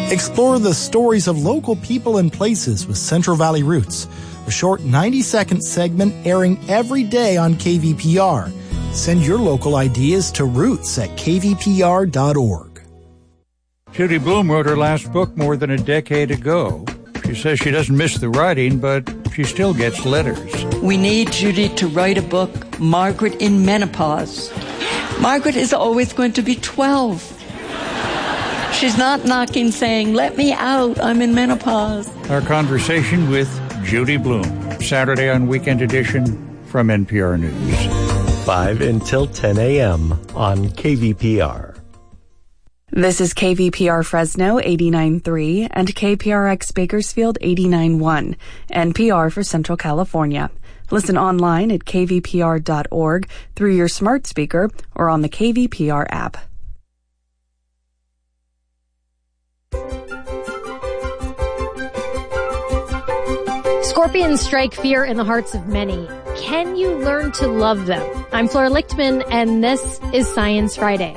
Explore the stories of local people and places with Central Valley Roots, a short 90-second segment airing every day on KVPR. Send your local ideas to roots@kvpr.org. Judy Blume wrote her last book more than a decade ago. She says she doesn't miss the writing, but she still gets letters. We need Judy to write a book, Margaret in Menopause. Margaret is always going to be 12. She's not knocking saying, let me out, I'm in menopause. Our conversation with Judy Blume, Saturday on Weekend Edition from NPR News. 5 until 10 a.m. on KVPR. This is KVPR Fresno 89.3 and KPRX Bakersfield 89.1, NPR for Central California. Listen online at kvpr.org through your smart speaker or on the KVPR app. Scorpions strike fear in the hearts of many. Can you learn to love them? I'm Flora Lichtman, and this is Science Friday.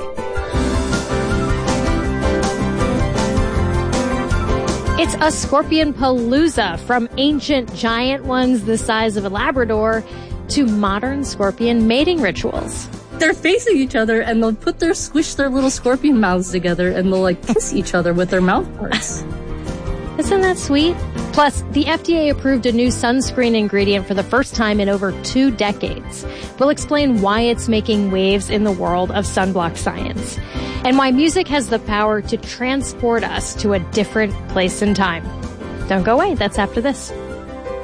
It's a scorpion palooza, from ancient giant ones the size of a Labrador to modern scorpion mating rituals. They're facing each other and they'll squish their little scorpion mouths together and they'll kiss each other with their mouth parts. Isn't that sweet? Plus, the FDA approved a new sunscreen ingredient for the first time in over 2 decades. We'll explain why it's making waves in the world of sunblock science, and why music has the power to transport us to a different place and time. Don't go away. That's after this.